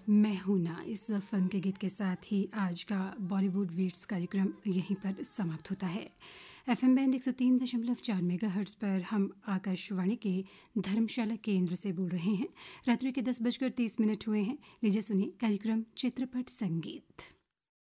मैं हूं ना, इस फिल्म के गीत के साथ ही आज का बॉलीवुड वीट्स कार्यक्रम यहीं पर समाप्त होता है। FM बैंड 103.4 मेगाहर्ट्ज पर हम आकाशवाणी के धर्मशाला केंद्र से बोल रहे हैं। रात्रि के 10:30 हुए हैं। लीजिए सुनिए कार्यक्रम चित्रपट संगीत।